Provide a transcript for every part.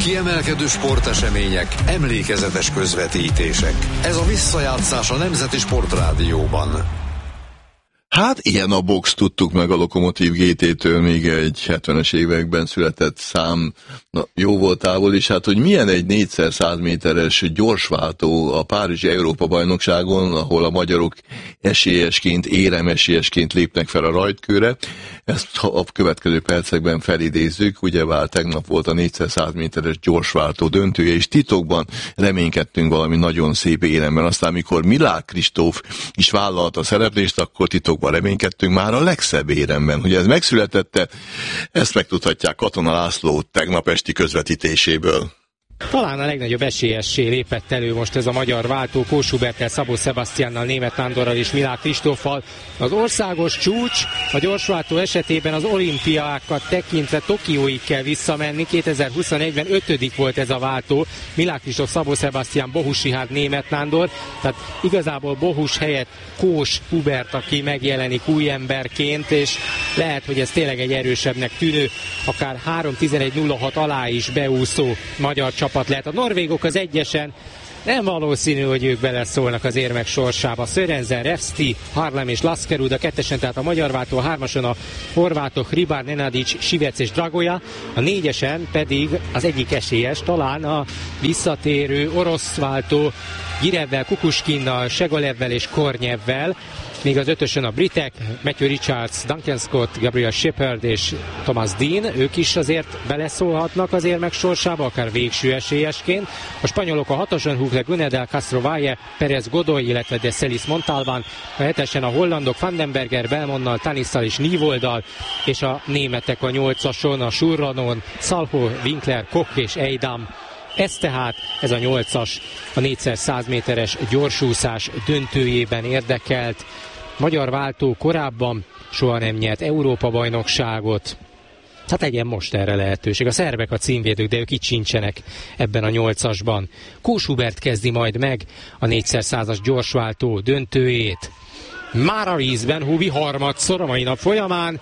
Kiemelkedő sportesemények, emlékezetes közvetítések. Ez a visszajátszás a Nemzeti Sportrádióban. Hát ilyen a box, tudtuk meg a Lokomotív GT-től, még egy 70-es években született szám, jó voltából is, hát hogy milyen egy 4x100 méteres gyorsváltó a Párizsi Európa-bajnokságon, ahol a magyarok esélyesként, éremesélyesként lépnek fel a rajtkőre. Ezt a következő percekben felidézzük, ugyebár tegnap volt a 4x100 méteres gyorsváltó döntője, és titokban reménykedtünk valami nagyon szép éremben. Aztán, mikor Milák Kristóf is vállalta a szereplést, akkor titokban reménykedtünk már a legszebb éremben. Hogy ez megszületette, ezt megtudhatják Katona László tegnap esti közvetítéséből. Talán a legnagyobb esélyessé lépett elő most ez a magyar váltó, Kós Huberttel, Szabó Sebastiannal, Németh Nándorral és Milák Kristóffal. Az országos csúcs a gyorsváltó esetében az olimpiákat tekintve Tokióig kell visszamenni. 2021-ben 5. volt ez a váltó. Milák Kristóf, Szabó Sebastian, Bohus Richárd, Németh Nándor. Tehát igazából Bohus helyett Kós Hubert, aki megjelenik új emberként, és lehet, hogy ez tényleg egy erősebbnek tűnő, akár 3:11:06 alá is beúszó magyar csapat lehet. A norvégok az egyesen nem valószínű, hogy ők beleszólnak az érmek sorsába. Sörensen, Revsty, Harlem és Laskerud, a kettesen, tehát a magyar váltó, a hármason a horvátok, Hribár, Nenadic, Sivec és Dragoja, a négyesen pedig az egyik esélyes, talán a visszatérő orosz váltó Girevvel, Kukushkinnal, Segolevvel és Kornyevvel. Még az ötösön a britek, Matthew Richards, Duncan Scott, Gabriel Shepard és Thomas Dean, ők is azért beleszólhatnak az érmek sorsába, akár végső esélyesként. A spanyolok a hatoson Hugle, Gunedel, Castro Valle, Perez Godoy, illetve De Celis Montalban, a hetesen a hollandok Vandenberger, Belmonnal, Tanisszal és Nivoldal, és a németek a nyolcason, a Surranon, Salho, Winkler, Koch és Eidam. Ez tehát, ez a 8-as, a 4x100 méteres gyorsúszás döntőjében érdekelt. Magyar váltó korábban soha nem nyert Európa-bajnokságot. Hát legyen most erre lehetőség. A szerbek a címvédők, de ők itt sincsenek ebben a 8-asban. Kós Hubert kezdi majd meg a 4x100-as gyorsváltó döntőjét. Már a vízben Hubi harmadszor a mai nap folyamán,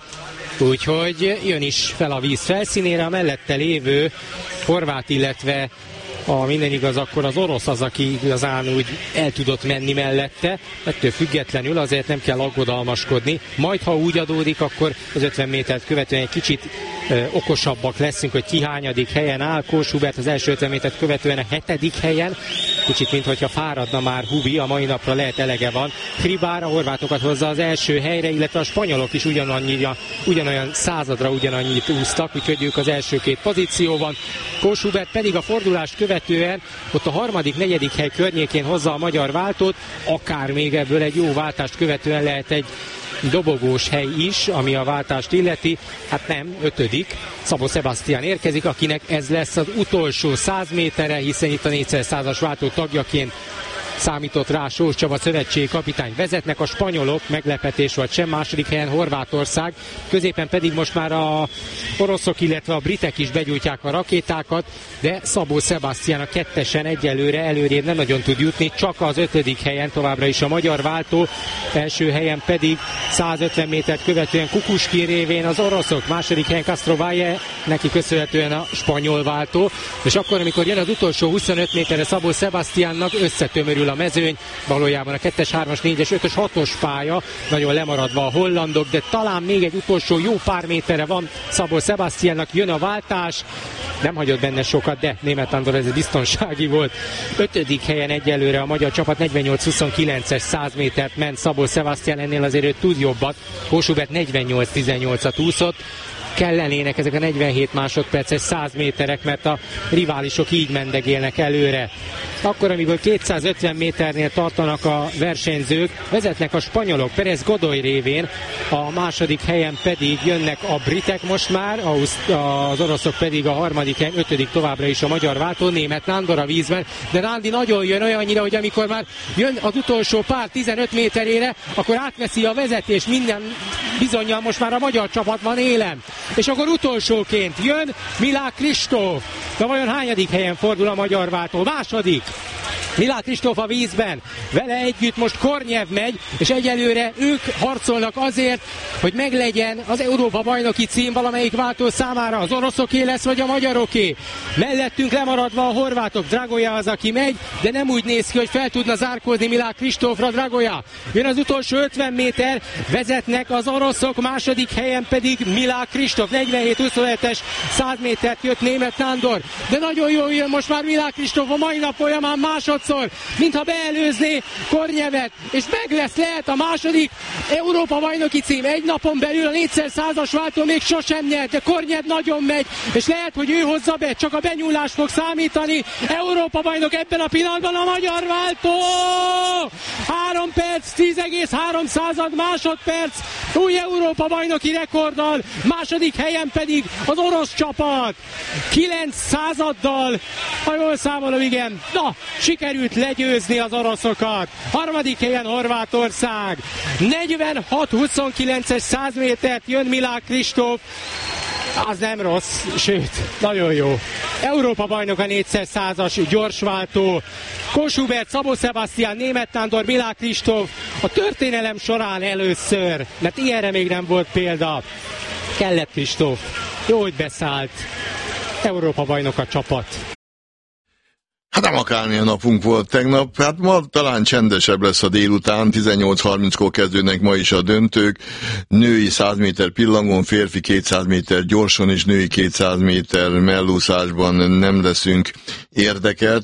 úgyhogy jön is fel a víz felszínére, a mellette lévő horvát, illetve ha minden igaz, akkor az orosz az, aki igazán úgy el tudott menni mellette. Ettől függetlenül azért nem kell aggodalmaskodni. Majd, ha úgy adódik, akkor az 50 métert követően egy kicsit okosabbak leszünk, hogy ki hányadik helyen áll. Kós Hubert az első 50 métert követően a 7. helyen. Kicsit, mintha fáradna már Hubi, a mai napra lehet elege van. Hribár a horvátokat hozza az első helyre, illetve a spanyolok is ugyanolyan századra ugyanannyit úsztak, úgyhogy ők az első két pozícióban. Kós Hubert pedig a fordulást követően ott a harmadik, negyedik hely környékén hozza a magyar váltót, akár még ebből egy jó váltást követően lehet egy dobogós hely is, ami a váltást illeti. Hát nem, 5. Szabó Sebastian érkezik, akinek ez lesz az utolsó 100 méterre, hiszen itt a 4x100-as váltó tagjaként számított rá Sós Csaba szövetségi kapitány. Vezetnek a spanyolok, meglepetés vagy sem, második helyen Horvátország, középen pedig most már a oroszok, illetve a britek is begyújtják a rakétákat, de Szabó Sebastian a kettesen egyelőre előrébb nem nagyon tud jutni, csak az 5. helyen továbbra is a magyar váltó, első helyen pedig 150 métert követően Kukushkin révén az oroszok, második helyen Castro Valle, neki köszönhetően a spanyol váltó, és akkor, amikor jön az utolsó 25 méterre Szabó Sebastiannak, összetömörül a mezőny, valójában a 2-es, 3-as, 4-es, 5-ös, 6-os pálya, nagyon lemaradva a hollandok, de talán még egy utolsó jó pár méterre van Szabó Sebastiannak, jön a váltás, nem hagyott benne sokat, de Németh Nándor ez biztonsági volt. 5. helyen egyelőre a magyar csapat, 48-29-es 100 métert ment Szabó Sebastian, ennél azért ő tud jobbat. Kós Hubert 48-18-at úszott, kellenének ezek a 47 másodperces 100 méterek, mert a riválisok így mendegélnek előre. Akkor, amikor 250 méternél tartanak a versenyzők, vezetnek a spanyolok Perez Godoy révén, a második helyen pedig jönnek a britek most már, az oroszok pedig a harmadik helyen, 5. továbbra is a magyar váltó, Németh Nándor a vízben, de Nándi nagyon jön olyannyira, hogy amikor már jön az utolsó pár 15 méterére, akkor átveszi a vezetés, minden bizonnyal most már a magyar csapat van élen. És akkor utolsóként jön Milák Kristóf. De vajon hányadik helyen fordul a magyar váltó? Második. Milák Kristóf a vízben. vele együtt most Kornyev megy, és egyelőre ők harcolnak azért, hogy meglegyen az Európa-bajnoki cím valamelyik váltó számára. Az oroszoké lesz, vagy a magyaroké. Mellettünk lemaradva a horvátok. Dragoja az, aki megy, de nem úgy néz ki, hogy fel tudna zárkózni Milák Kristófra. Dragoja. Jön az utolsó 50 méter, vezetnek az oroszok, második helyen pedig Milák Kristóf. 47-27-es 100 métert jött német Nándor. De nagyon jól jön most már Milák Kristóf a mai nap folyamán másodszor, mintha beelőzné Kornyevet, és meg lesz, lehet a második Európa-bajnoki cím. Egy napon belül a 4x100-as váltó még sosem nyert, de Kornyev nagyon megy, és lehet, hogy ő hozza be, csak a benyúlás fog számítani. Európa-bajnok ebben a pillanatban a magyar váltó! 3 perc, 10,3 másodperc, új Európa-bajnoki rekorddal, második helyen pedig az orosz csapat. 9 századdal, ha jól számolom, igen, na, sikerült legyőzni az oroszokat. Harmadik helyen Horvátország. 46-29-es 100 métert jön Milák Kristóf. Az nem rossz, sőt, nagyon jó. Európa-bajnok a 4x100-as gyorsváltó. Kós Hubert, Szabó Sebastian, Németh Nándor, Milák Kristóf a történelem során először, mert ilyenre még nem volt példa. Kellett Kristóf. Jó, hogy beszállt. Európa-bajnok a csapat. Hát nem akármilyen napunk volt tegnap, hát ma talán csendesebb lesz a délután, 18:30-kor kezdődnek ma is a döntők, női 100 méter pillangon, férfi 200 méter gyorson és női 200 méter mellúszásban nem leszünk érdekelt.